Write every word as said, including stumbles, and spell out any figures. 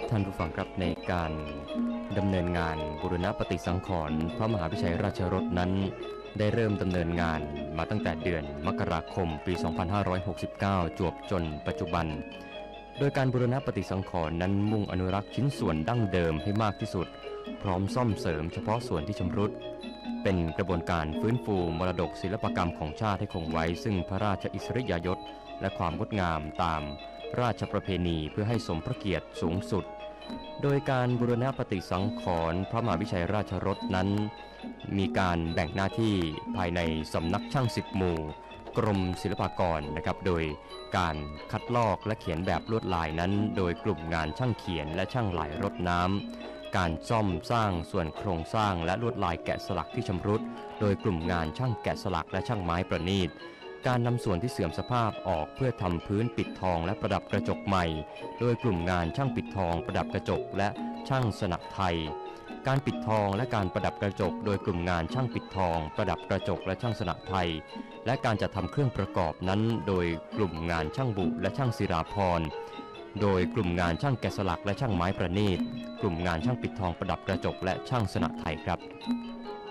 ท่านผู้ฟังครับในการดำเนินงานบูรณปฏิสังขรณ์พระมหาวิชัยราชรสนั้นได้เริ่มดำเนินงานมาตั้งแต่เดือนมกราคมปี สองพันห้าร้อยหกสิบเก้า จวบจนปัจจุบันโดยการบูรณปฏิสังขรณ์นั้นมุ่งอนุรักษ์ชิ้นส่วนดั้งเดิมให้มากที่สุดพร้อมซ่อมเสริมเฉพาะส่วนที่ชำรุดเป็นกระบวนการฟื้นฟูมรดกศิลปกรรมของชาติให้คงไว้ซึ่งพระราชอิสริยยศและความงดงามตามราชประเพณีเพื่อให้สมพระเกียรติสูงสุดโดยการบูรณปฏิสังขรณ์พระมหาวิชัยราชรสนั้นมีการแบ่งหน้าที่ภายในสำนักช่างสิบหมู่กรมศิลปากรนะครับโดยการคัดลอกและเขียนแบบลวดลายนั้นโดยกลุ่มงานช่างเขียนและช่างหลายรถน้ำการซ่อมสร้างส่วนโครงสร้างและลวดลายแกะสลักที่ชำรุดโดยกลุ่มงานช่างแกะสลักและช่างไม้ประณีตการนำส่วนที่เสื่อมสภาพออกเพื่อทำพื้นปิดทองและประดับกระจกใหม่โดยกลุ่มงานช่างปิดทองประดับกระจกและช่างสนักไทยการปิดทองและการประดับกระจกโดยกลุ่มงานช่างปิดทองประดับกระจกและช่างสนักไทยและการจัดทำเครื่องประกอบนั้นโดยกลุ่มงานช่างบุและช่างศิลาภรณ์โดยกลุ่มงานช่างแกะสลักและช่างไม้ประณีตกลุ่มงานช่างปิดทองประดับกระจกและช่างสนักไทยครับ